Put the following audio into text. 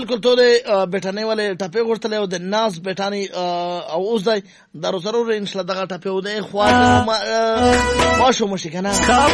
بالکل تو د بیٹانې ولې ټپې غوښتلې او د ناز بیٹانې او اوس دی درو ضرور ان شاء الله دغه ټپې و دی خوا ما شو مشي کنه